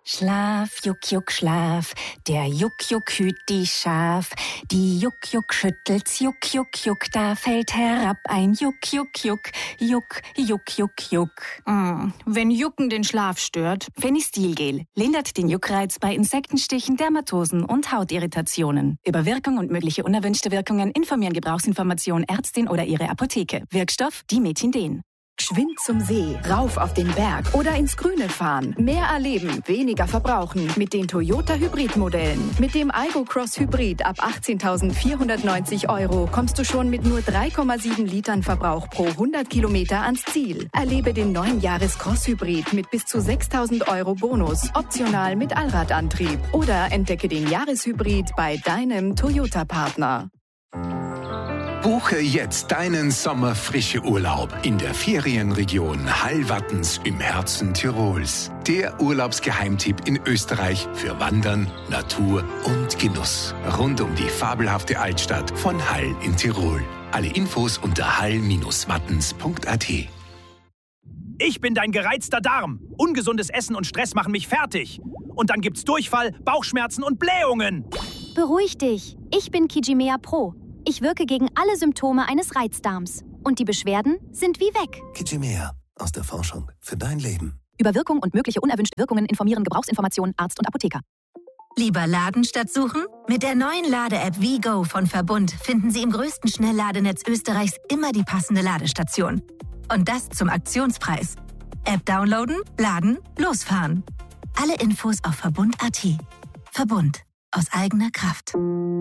Schlaf, Juck, Juck, Schlaf, der Juck, Juck hüt die Schaf. Die Juck, Juck schüttelt's, Juck, Juck, Juck, da fällt herab ein Juck, Juck, Juck, Juck, Juck, Juck, Juck. Wenn Jucken den Schlaf stört. Fenistilgel lindert den Juckreiz bei Insektenstichen, Dermatosen und Hautirritationen. Über Wirkung und mögliche unerwünschte Wirkungen informieren Gebrauchsinformation Ärztin oder ihre Apotheke. Wirkstoff Dimethinden. Geschwind zum See, rauf auf den Berg oder ins Grüne fahren. Mehr erleben, weniger verbrauchen mit den Toyota Hybrid-Modellen. Mit dem Aygo Cross Hybrid ab 18.490 € kommst du schon mit nur 3,7 Litern Verbrauch pro 100 Kilometer ans Ziel. Erlebe den neuen Jahres Cross Hybrid mit bis zu 6.000 € Bonus, optional mit Allradantrieb. Oder entdecke den Jahreshybrid bei deinem Toyota-Partner. Buche jetzt deinen sommerfrische Urlaub in der Ferienregion Hallwattens im Herzen Tirols. Der Urlaubsgeheimtipp in Österreich für Wandern, Natur und Genuss. Rund um die fabelhafte Altstadt von Hall in Tirol. Alle Infos unter hall-wattens.at. Ich bin dein gereizter Darm. Ungesundes Essen und Stress machen mich fertig. Und dann gibt's Durchfall, Bauchschmerzen und Blähungen. Beruhig dich. Ich bin Kijimea Pro. Ich wirke gegen alle Symptome eines Reizdarms. Und die Beschwerden sind wie weg. Kijimea. Aus der Forschung für dein Leben. Über Wirkung und mögliche unerwünschte Wirkungen informieren Gebrauchsinformation Arzt und Apotheker. Lieber laden statt suchen? Mit der neuen Lade-App WeGo von Verbund finden Sie im größten Schnellladenetz Österreichs immer die passende Ladestation. Und das zum Aktionspreis. App downloaden, laden, losfahren. Alle Infos auf Verbund.at. Verbund. Aus eigener Kraft.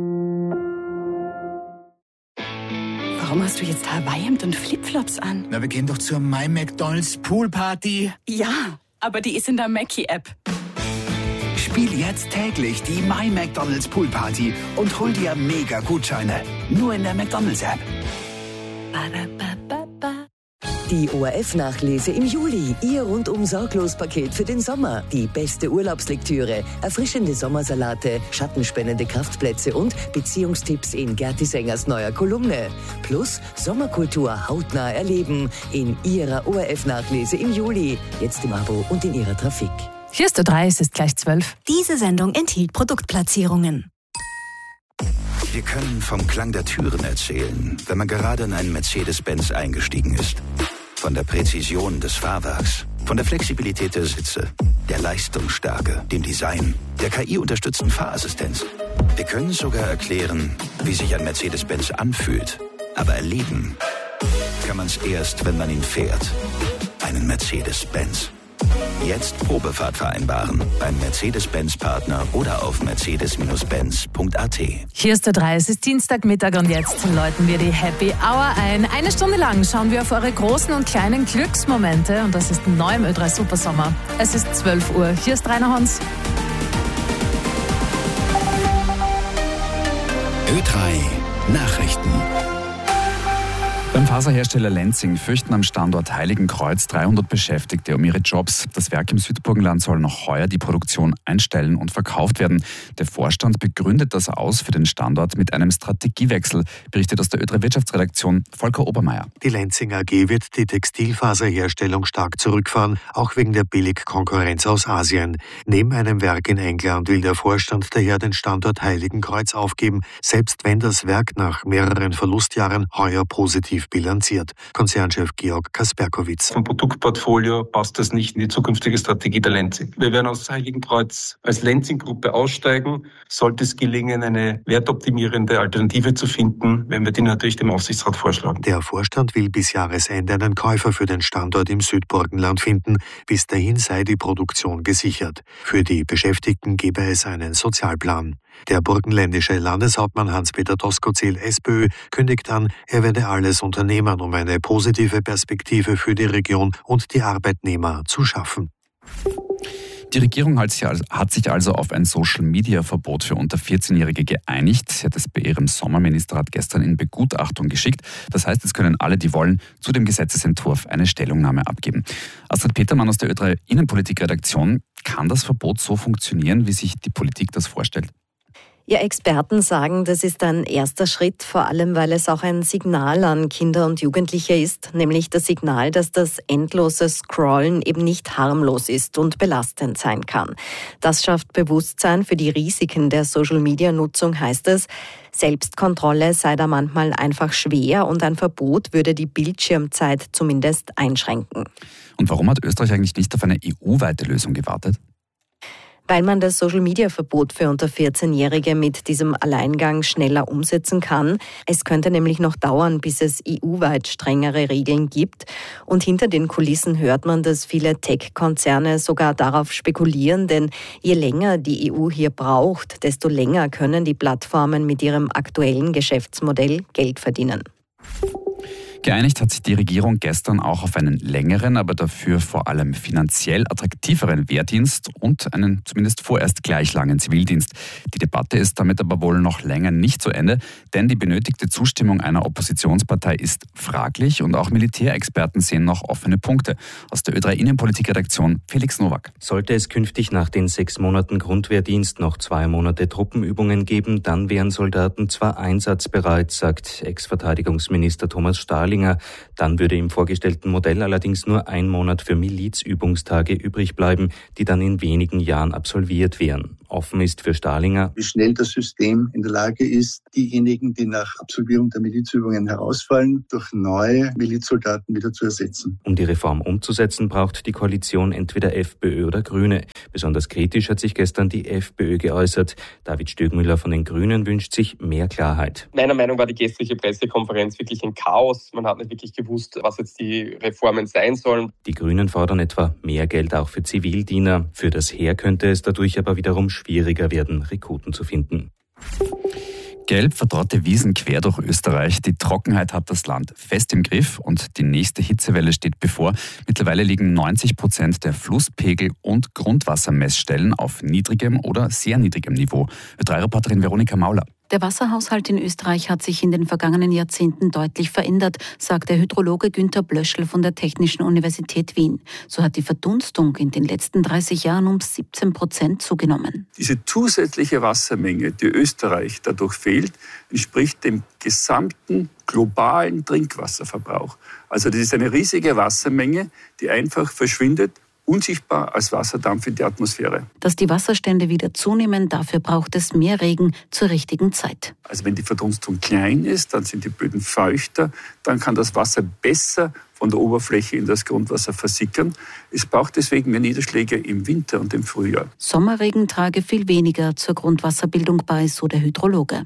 Warum hast du jetzt Hawaii-Hemd und Flipflops an? Na, wir gehen doch zur My McDonald's Poolparty. Ja, aber die ist in der Mackie-App. Spiel jetzt täglich die My McDonald's Poolparty und hol dir mega Gutscheine. Nur in der McDonald's-App. Die ORF-Nachlese im Juli. Ihr rundum-sorglos-Paket für den Sommer. Die beste Urlaubslektüre, erfrischende Sommersalate, schattenspendende Kraftplätze und Beziehungstipps in Gerti Sängers neuer Kolumne. Plus Sommerkultur hautnah erleben in ihrer ORF-Nachlese im Juli. Jetzt im Abo und in ihrer Trafik. Hier ist Ö3, es ist gleich 12. Diese Sendung enthielt Produktplatzierungen. Wir können vom Klang der Türen erzählen, wenn man gerade in einen Mercedes-Benz eingestiegen ist. Von der Präzision des Fahrwerks, von der Flexibilität der Sitze, der Leistungsstärke, dem Design, der KI-unterstützten Fahrassistenz. Wir können sogar erklären, wie sich ein Mercedes-Benz anfühlt. Aber erleben kann man es erst, wenn man ihn fährt. Einen Mercedes-Benz. Jetzt Probefahrt vereinbaren beim Mercedes-Benz-Partner oder auf mercedes-benz.at. Hier ist Ö3, es ist Dienstagmittag und jetzt läuten wir die Happy Hour ein. Eine Stunde lang schauen wir auf eure großen und kleinen Glücksmomente und das ist neu im Ö3 Supersommer. Es ist 12 Uhr. Hier ist Rainer Hons. Ö3 Nachrichten. Beim Faserhersteller Lenzing fürchten am Standort Heiligenkreuz 300 Beschäftigte um ihre Jobs. Das Werk im Südburgenland soll noch heuer die Produktion einstellen und verkauft werden. Der Vorstand begründet das aus für den Standort mit einem Strategiewechsel, berichtet aus der Ö3 Wirtschaftsredaktion Volker Obermeier. Die Lenzing AG wird die Textilfaserherstellung stark zurückfahren, auch wegen der Billigkonkurrenz aus Asien. Neben einem Werk in England will der Vorstand daher den Standort Heiligenkreuz aufgeben, selbst wenn das Werk nach mehreren Verlustjahren heuer positiv bilanziert. Konzernchef Georg Kasperkowitz. Vom Produktportfolio passt das nicht in die zukünftige Strategie der Lenzing. Wir werden aus Heiligenkreuz als Lenzing-Gruppe aussteigen. Sollte es gelingen, eine wertoptimierende Alternative zu finden, werden wir die natürlich dem Aufsichtsrat vorschlagen. Der Vorstand will bis Jahresende einen Käufer für den Standort im Südburgenland finden. Bis dahin sei die Produktion gesichert. Für die Beschäftigten gebe es einen Sozialplan. Der burgenländische Landeshauptmann Hans-Peter Doskozil, SPÖ, kündigt an, er werde alles unternehmen, um eine positive Perspektive für die Region und die Arbeitnehmer zu schaffen. Die Regierung hat sich also auf ein Social-Media-Verbot für unter 14-Jährige geeinigt. Sie hat es bei ihrem Sommerministerrat gestern in Begutachtung geschickt. Das heißt, jetzt können alle, die wollen, zu dem Gesetzesentwurf eine Stellungnahme abgeben. Astrid Petermann aus der Ö3 Innenpolitik-Redaktion. Kann das Verbot so funktionieren, wie sich die Politik das vorstellt? Ja, Experten sagen, das ist ein erster Schritt, vor allem weil es auch ein Signal an Kinder und Jugendliche ist, nämlich das Signal, dass das endlose Scrollen eben nicht harmlos ist und belastend sein kann. Das schafft Bewusstsein für die Risiken der Social-Media-Nutzung, heißt es. Selbstkontrolle sei da manchmal einfach schwer und ein Verbot würde die Bildschirmzeit zumindest einschränken. Und warum hat Österreich eigentlich nicht auf eine EU-weite Lösung gewartet? Weil man das Social-Media-Verbot für unter 14-Jährige mit diesem Alleingang schneller umsetzen kann. Es könnte nämlich noch dauern, bis es EU-weit strengere Regeln gibt. Und hinter den Kulissen hört man, dass viele Tech-Konzerne sogar darauf spekulieren, denn je länger die EU hier braucht, desto länger können die Plattformen mit ihrem aktuellen Geschäftsmodell Geld verdienen. Geeinigt hat sich die Regierung gestern auch auf einen längeren, aber dafür vor allem finanziell attraktiveren Wehrdienst und einen zumindest vorerst gleich langen Zivildienst. Die Debatte ist damit aber wohl noch länger nicht zu Ende, denn die benötigte Zustimmung einer Oppositionspartei ist fraglich und auch Militärexperten sehen noch offene Punkte. Aus der Ö3 Innenpolitik-Redaktion Felix Nowak. Sollte es künftig nach den 6 Monaten Grundwehrdienst noch 2 Monate Truppenübungen geben, dann wären Soldaten zwar einsatzbereit, sagt Ex-Verteidigungsminister Thomas Stahlinger. Dann würde im vorgestellten Modell allerdings nur 1 Monat für Milizübungstage übrig bleiben, die dann in wenigen Jahren absolviert wären. Offen ist für Stahlinger, wie schnell das System in der Lage ist, diejenigen, die nach Absolvierung der Milizübungen herausfallen, durch neue Milizsoldaten wieder zu ersetzen. Um die Reform umzusetzen, braucht die Koalition entweder FPÖ oder Grüne. Besonders kritisch hat sich gestern die FPÖ geäußert. David Stögmüller von den Grünen wünscht sich mehr Klarheit. Meiner Meinung nach war die gestrige Pressekonferenz wirklich ein Chaos. Man hat nicht wirklich gewusst, was jetzt die Reformen sein sollen. Die Grünen fordern etwa mehr Geld auch für Zivildiener. Für das Heer könnte es dadurch aber wiederum schwieriger werden, Rekruten zu finden. Gelb verdorrte Wiesen quer durch Österreich. Die Trockenheit hat das Land fest im Griff und die nächste Hitzewelle steht bevor. Mittlerweile liegen 90% der Flusspegel und Grundwassermessstellen auf niedrigem oder sehr niedrigem Niveau. Ö3-Reporterin Veronika Mauler. Der Wasserhaushalt in Österreich hat sich in den vergangenen Jahrzehnten deutlich verändert, sagt der Hydrologe Günther Blöschl von der Technischen Universität Wien. So hat die Verdunstung in den letzten 30 Jahren um 17% zugenommen. Diese zusätzliche Wassermenge, die Österreich dadurch fehlt, entspricht dem gesamten globalen Trinkwasserverbrauch. Also das ist eine riesige Wassermenge, die einfach verschwindet, unsichtbar als Wasserdampf in die Atmosphäre. Dass die Wasserstände wieder zunehmen, dafür braucht es mehr Regen zur richtigen Zeit. Also wenn die Verdunstung klein ist, dann sind die Böden feuchter, dann kann das Wasser besser von der Oberfläche in das Grundwasser versickern. Es braucht deswegen mehr Niederschläge im Winter und im Frühjahr. Sommerregen trage viel weniger zur Grundwasserbildung bei, so der Hydrologe.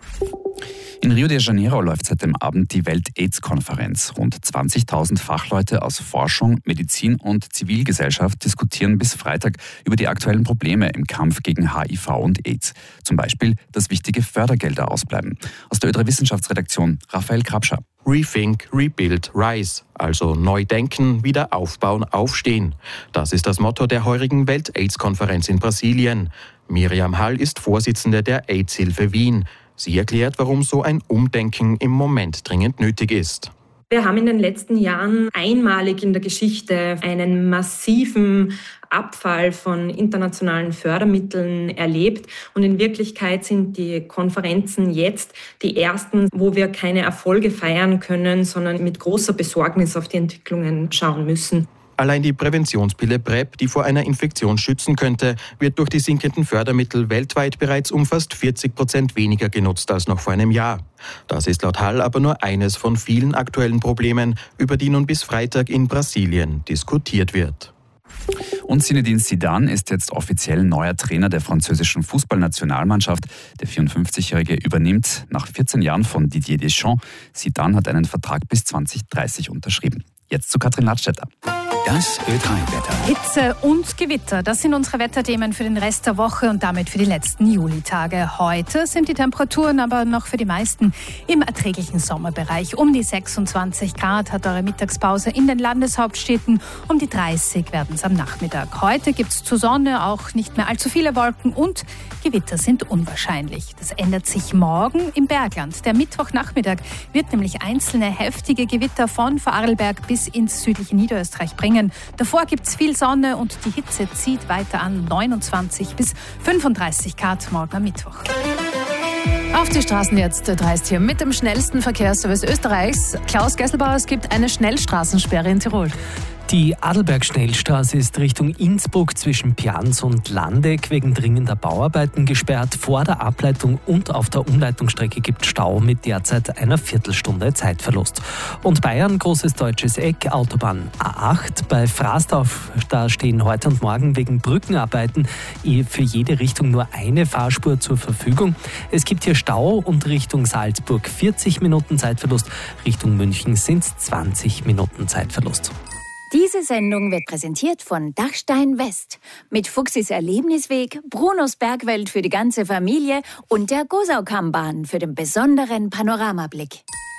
In Rio de Janeiro läuft seit dem Abend die Welt-AIDS-Konferenz. Rund 20.000 Fachleute aus Forschung, Medizin und Zivilgesellschaft diskutieren bis Freitag über die aktuellen Probleme im Kampf gegen HIV und AIDS. Zum Beispiel, dass wichtige Fördergelder ausbleiben. Aus der Ö3 Wissenschaftsredaktion Raphael Krabscher. Rethink, Rebuild, Rise, also neu denken, wieder aufbauen, aufstehen. Das ist das Motto der heurigen Welt-AIDS-Konferenz in Brasilien. Miriam Hall ist Vorsitzende der AIDS-Hilfe Wien. Sie erklärt, warum so ein Umdenken im Moment dringend nötig ist. Wir haben in den letzten Jahren einmalig in der Geschichte einen massiven Abfall von internationalen Fördermitteln erlebt. Und in Wirklichkeit sind die Konferenzen jetzt die ersten, wo wir keine Erfolge feiern können, sondern mit großer Besorgnis auf die Entwicklungen schauen müssen. Allein die Präventionspille PrEP, die vor einer Infektion schützen könnte, wird durch die sinkenden Fördermittel weltweit bereits um fast 40% weniger genutzt als noch vor einem Jahr. Das ist laut Hall aber nur eines von vielen aktuellen Problemen, über die nun bis Freitag in Brasilien diskutiert wird. Und Zinedine Zidane ist jetzt offiziell neuer Trainer der französischen Fußballnationalmannschaft. Der 54-Jährige übernimmt nach 14 Jahren von Didier Deschamps. Zidane hat einen Vertrag bis 2030 unterschrieben. Jetzt zu Katrin Ladstätter. Das Ö3-Wetter. Hitze und Gewitter, das sind unsere Wetterthemen für den Rest der Woche und damit für die letzten Julitage. Heute sind die Temperaturen aber noch für die meisten im erträglichen Sommerbereich. Um die 26 Grad hat eure Mittagspause in den Landeshauptstädten. Um die 30 werden es am Nachmittag. Heute gibt es zur Sonne auch nicht mehr allzu viele Wolken und Gewitter sind unwahrscheinlich. Das ändert sich morgen im Bergland. Der Mittwochnachmittag wird nämlich einzelne heftige Gewitter von Vorarlberg bis ins südliche Niederösterreich bringen. Davor gibt es viel Sonne und die Hitze zieht weiter an. 29 bis 35 Grad morgen am Mittwoch. Auf die Straßen jetzt, der Dreist hier mit dem schnellsten Verkehrsservice Österreichs. Klaus Gesselbauer, es gibt eine Schnellstraßensperre in Tirol. Die Adelberg-Schnellstraße ist Richtung Innsbruck zwischen Pianz und Landeck wegen dringender Bauarbeiten gesperrt. Vor der Ableitung und auf der Umleitungsstrecke gibt Stau mit derzeit einer Viertelstunde Zeitverlust. Und Bayern, großes deutsches Eck, Autobahn A8. Bei Frasdorf, da stehen heute und morgen wegen Brückenarbeiten für jede Richtung nur eine Fahrspur zur Verfügung. Es gibt hier Stau und Richtung Salzburg 40 Minuten Zeitverlust. Richtung München sind es 20 Minuten Zeitverlust. Diese Sendung wird präsentiert von Dachstein West mit Fuchsis Erlebnisweg, Brunos Bergwelt für die ganze Familie und der Gosaukammbahn für den besonderen Panoramablick.